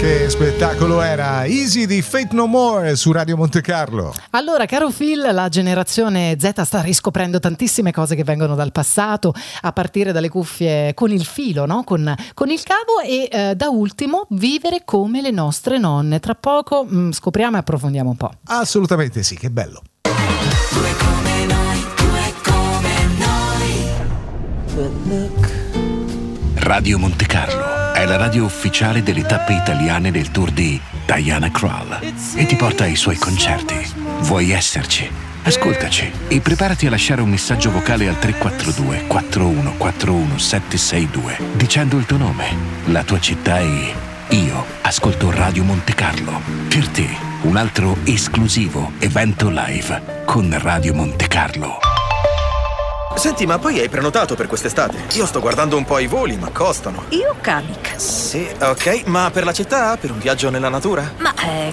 che spettacolo era! Easy di Faith No More su Radio Monte Carlo. Allora, caro Phil, la generazione Z sta riscoprendo tantissime cose che vengono dal passato, a partire dalle cuffie con il filo, no? Con il cavo e da ultimo vivere come le nostre nonne. Tra poco scopriamo e approfondiamo un po'. Assolutamente sì, che bello. Due come noi, due come noi. Radio Monte Carlo è la radio ufficiale delle tappe italiane del tour di Diana Krall e ti porta ai suoi concerti. Vuoi esserci? Ascoltaci e preparati a lasciare un messaggio vocale al 342 4141 762 dicendo il tuo nome, la tua città e io ascolto Radio Monte Carlo. Per te un altro esclusivo evento live con Radio Monte Carlo. Senti, ma poi hai prenotato per quest'estate? Io sto guardando un po' i voli, ma costano. Io Camic. Sì, ok, ma per la città? Per un viaggio nella natura? Ma